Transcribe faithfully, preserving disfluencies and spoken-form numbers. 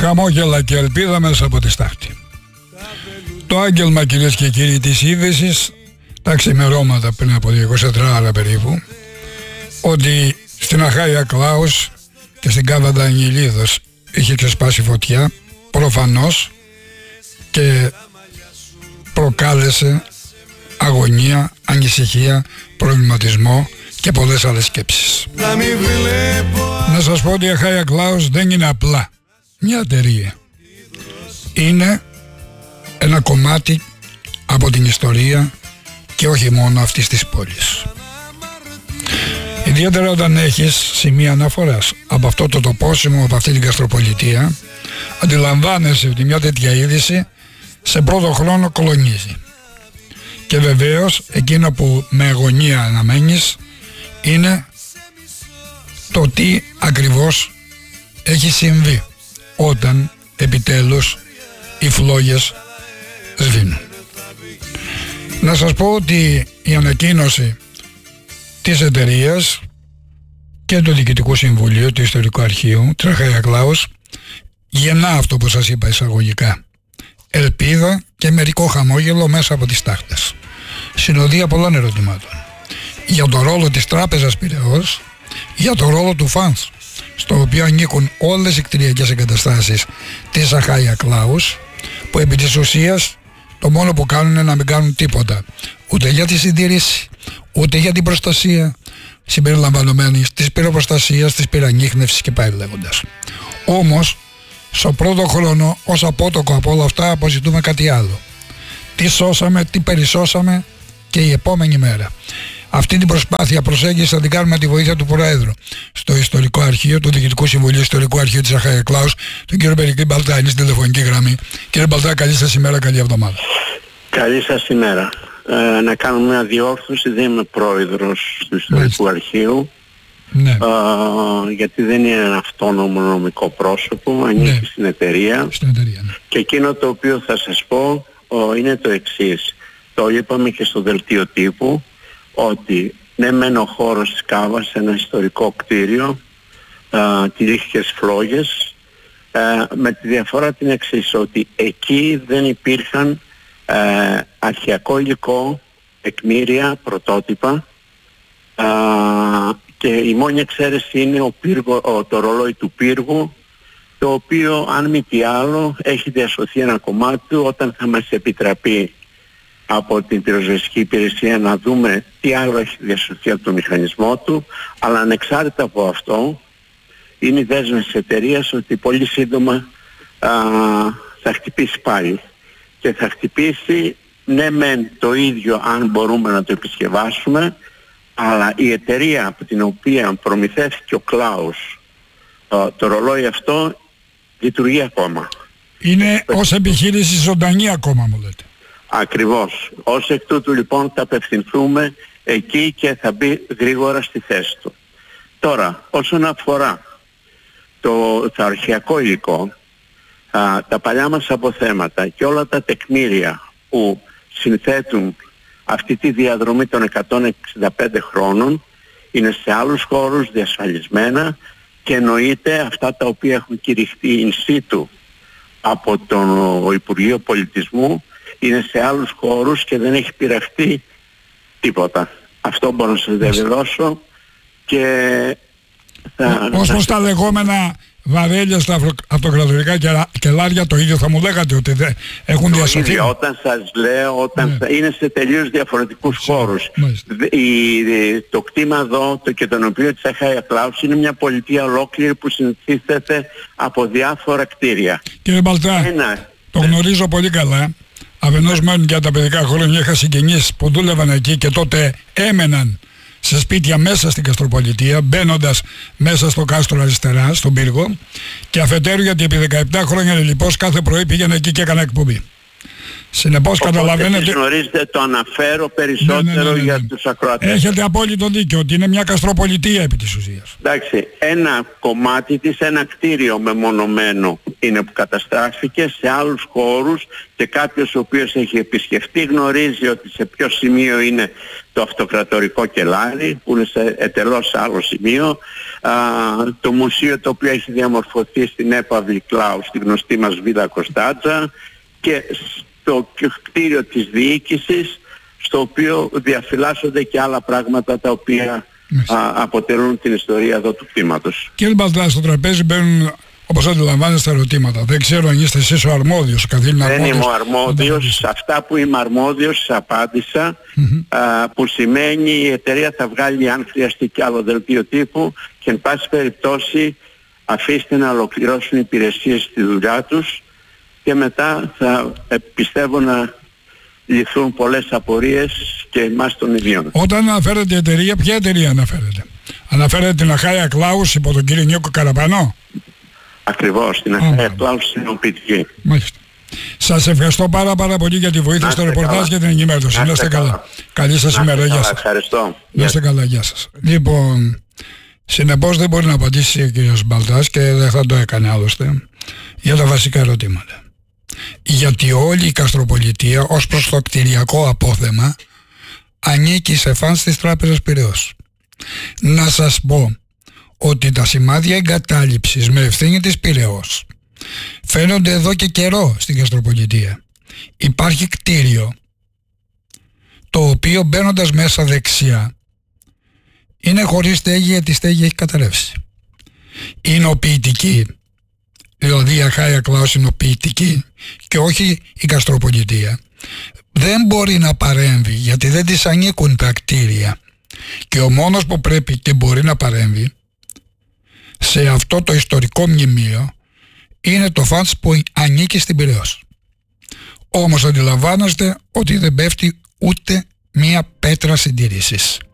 Χαμόγελα και ελπίδα μέσα από τη στάχτη. Το άγγελμα, κυρίες και κύριοι, της είδησης τα ξημερώματα πριν από είκοσι τέσσερα ώρα περίπου, ότι στην Αχάια Κλάους και στην Κάβαντα Αγγελίδος είχε ξεσπάσει φωτιά, προφανώς, και προκάλεσε αγωνία, ανησυχία, προβληματισμό και πολλές άλλες σκέψεις. Να σας πω ότι η Αχάια Κλάους δεν είναι απλά μια εταιρεία. Είναι ένα κομμάτι από την ιστορία και όχι μόνο αυτής της πόλης. Ιδιαίτερα όταν έχεις σημεία αναφοράς από αυτό το τοπόσιμο, από αυτή την γαστροπολιτεία, αντιλαμβάνεσαι ότι μια τέτοια είδηση σε πρώτο χρόνο κολονίζει. Και βεβαίως εκείνο που με αγωνία αναμένεις είναι το τι ακριβώς έχει συμβεί όταν επιτέλους οι φλόγες σβήνουν. Να σας πω ότι η ανακοίνωση της εταιρείας και του Διοικητικού Συμβουλίου του Ιστορικού Αρχείου της Αχάια Κλάους γεννά αυτό που σας είπα εισαγωγικά, ελπίδα και μερικό χαμόγελο μέσα από τις τάχτες. Συνοδεία πολλών ερωτημάτων για το ρόλο της Τράπεζας Πειραιώς, για το ρόλο του ΦΑΝΣ, στο οποίο ανήκουν όλες οι κτηριακές εγκαταστάσεις της Αχάια Κλάους, που επί της ουσίας το μόνο που κάνουν είναι να μην κάνουν τίποτα, ούτε για τη συντήρηση, ούτε για την προστασία, συμπεριλαμβανομένης της πυροπροστασίας, της πυρανίχνευσης και πάει λέγοντας. Όμως, στο πρώτο χρόνο, ως απότοκο από όλα αυτά, αποζητούμε κάτι άλλο. Τι σώσαμε, τι περισσώσαμε και η επόμενη μέρα. Αυτή την προσπάθεια προσέγγιση θα την κάνουμε με τη βοήθεια του Προέδρου στο Ιστορικό Αρχείο, του Διοικητικού Συμβουλίου Ιστορικού Αρχείου της Αχάια Κλάους, τον κύριο Περικλή Μπαλτά, είναι στην τηλεφωνική γραμμή. Κύριε Μπαλτά, καλή σας ημέρα, καλή εβδομάδα. Καλή σας ημέρα. Ε, να κάνουμε μια διόρθωση, δεν είμαι πρόεδρος του Ιστορικού Μάλιστα. Αρχείου. Ναι. Ε, γιατί δεν είναι ένα αυτόνομο νομικό πρόσωπο, ανήκει ναι. στην εταιρεία. Στην εταιρεία ναι. Και εκείνο το οποίο θα σας πω ο, είναι το εξής. Το είπαμε και στο δελτίο τύπου, ότι ναι μεν ο χώρος της Κάβας, ένα ιστορικό κτίριο, α, κυρίχες φλόγες, α, με τη διαφορά την εξής, ότι εκεί δεν υπήρχαν α, αρχαιακό υλικό, τεκμήρια, πρωτότυπα, α, και η μόνη εξαίρεση είναι ο πύργο, ο, το ρολόι του πύργου, το οποίο αν μη τι άλλο έχει διασωθεί ένα κομμάτι του, όταν θα μας επιτραπεί από την πυροσβεστική υπηρεσία να δούμε τι άλλο έχει διασωθεί από το μηχανισμό του, αλλά ανεξάρτητα από αυτό είναι η δέσμευση της εταιρείας ότι πολύ σύντομα α, θα χτυπήσει πάλι και θα χτυπήσει ναι μεν το ίδιο αν μπορούμε να το επισκευάσουμε, αλλά η εταιρεία από την οποία προμηθεύτηκε ο Κλάους α, το ρολόι αυτό λειτουργεί ακόμα. Είναι ως επιχείρηση ζωντανή ακόμα, μου λέτε. Ακριβώς. Ως εκ τούτου λοιπόν θα απευθυνθούμε εκεί και θα μπει γρήγορα στη θέση του. Τώρα, όσον αφορά το, το αρχαιακό υλικό, α, τα παλιά μας αποθέματα και όλα τα τεκμήρια που συνθέτουν αυτή τη διαδρομή των εκατόν εξήντα πέντε χρόνων είναι σε άλλους χώρους διασφαλισμένα και εννοείται αυτά τα οποία έχουν κηρυχθεί in situ από το Υπουργείο Πολιτισμού είναι σε άλλους χώρους και δεν έχει πειραχτεί τίποτα. Αυτό μπορώ να σας διαβεβαιώσω και θα... Ως προς τα λεγόμενα βαρέλια στα αυτοκρατορικά κελάρια το ίδιο θα μου λέγατε ότι δεν έχουν διασωθεί. Όταν σας λέω, όταν ναι. θα είναι σε τελείως διαφορετικούς Μάλιστα. χώρους. Η, το κτήμα εδώ το και τον οποίο της Αχάια Κλάους είναι μια πολιτεία ολόκληρη που συνθίσταται από διάφορα κτίρια. Κύριε Μπαλτά, Ένα... το γνωρίζω πολύ καλά. Αφενός μένουν για τα παιδικά χρόνια, είχα συγγενείς που δούλευαν εκεί και τότε έμεναν σε σπίτια μέσα στην Καστροπολιτεία, μπαίνοντας μέσα στο κάστρο αριστερά, στον πύργο, και αφετέρου γιατί επί δεκαεπτά χρόνια λοιπόν κάθε πρωί πήγαινε εκεί και έκανα εκπομπή. Συνεπώς καταλαβαίνετε... Οπότε γνωρίζετε, το αναφέρω περισσότερο ναι, ναι, ναι, ναι, ναι. για τους ακροατές. Έχετε απόλυτο δίκιο ότι είναι μια Καστροπολιτεία επί της ουσίας. Εντάξει, ένα κομμάτι της, ένα κτίριο μεμονωμένο είναι που καταστράφηκε, σε άλλους χώρους, και κάποιος ο οποίος έχει επισκεφτεί γνωρίζει ότι σε ποιο σημείο είναι το αυτοκρατορικό κελάρι, που είναι σε εντελώς άλλο σημείο. Α, το μουσείο το οποίο έχει διαμορφωθεί στην έπαυλη Κλάου, στη γνωστή μας Βίλα Κωνσταντζα, και στο κτίριο της διοίκησης, στο οποίο διαφυλάσσονται και άλλα πράγματα τα οποία α, αποτελούν την ιστορία εδώ του κτήματος. Κύριε Μπαλτά, στο τραπέζι μπαίνουν, όπως αντιλαμβάνεστε, ερωτήματα. Δεν ξέρω αν είστε εσείς ο αρμόδιος, καθήλυνα αρμόδιος. Δεν είμαι ο αρμόδιος. Σε αυτά που είμαι αρμόδιος απάντησα, mm-hmm. α, που σημαίνει η εταιρεία θα βγάλει, αν χρειαστεί, κι άλλο δελτίο τύπου, και εν πάση περιπτώσει αφήστε να ολοκληρώσουν οι υπηρεσίες στη δουλειά τους, και μετά θα ε, πιστεύω να λυθούν πολλές απορίες και εμάς των ιδίων. Όταν αναφέρετε εταιρεία, ποια εταιρεία αναφέρετε? Αναφέρετε την Αχάια Κλάους υπό τον κύριο Νιώκο Καραπανό? Ακριβώς, την Αχάια Κλάους συνοποιητική. Μάλιστα. Σας ευχαριστώ πάρα πάρα πολύ για τη βοήθεια στο ρεπορτάζ και την ενημέρωση. Να είστε καλά. Καλή σας ημέρα. Γεια σας. Ευχαριστώ. Να είστε καλά. Γεια σας. Λοιπόν, συνεπώς δεν μπορεί να απαντήσει ο κύριος Μπαλτάς, και δεν θα το έκανε άλλωστε, για τα βασικά ερωτήματα. Γιατί όλη η Καστροπολιτεία ως προς το κτηριακό απόθεμα ανήκει σε φανς της Τράπεζας Πειραιώς. Να σας πω ότι τα σημάδια εγκατάλειψης με ευθύνη της Πειραιώς φαίνονται εδώ και καιρό στην Καστροπολιτεία. Υπάρχει κτίριο το οποίο, μπαίνοντας μέσα δεξιά, είναι χωρίς στέγη, γιατί η στέγη έχει καταρρεύσει. Είναι ο ποιητική, δηλαδή η Αχάια Κλάους είναι ο ποιητική και όχι η Καστροπολιτεία. Δεν μπορεί να παρέμβει, γιατί δεν της ανήκουν τα κτίρια, και ο μόνος που πρέπει και μπορεί να παρέμβει σε αυτό το ιστορικό μνημείο είναι το φαντς που ανήκει στην Πειραιώς. Όμως αντιλαμβάνεστε ότι δεν πέφτει ούτε μία πέτρα συντήρησης.